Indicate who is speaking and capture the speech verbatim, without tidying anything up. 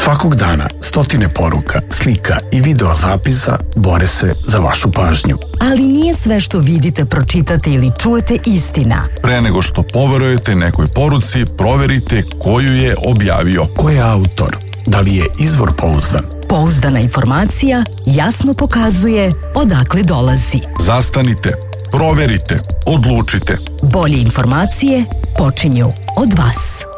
Speaker 1: Svakog dana stotine poruka, slika i video zapisa bore se za vašu pažnju.
Speaker 2: Ali nije sve što vidite, pročitate ili čujete istina.
Speaker 3: Pre nego što poverujete nekoj poruci, proverite koju je objavio.
Speaker 1: Ko je autor? Da li je izvor pouzdan?
Speaker 2: Pouzdana informacija jasno pokazuje odakle dolazi.
Speaker 3: Zastanite, proverite, odlučite.
Speaker 2: Bolje informacije počinju od vas.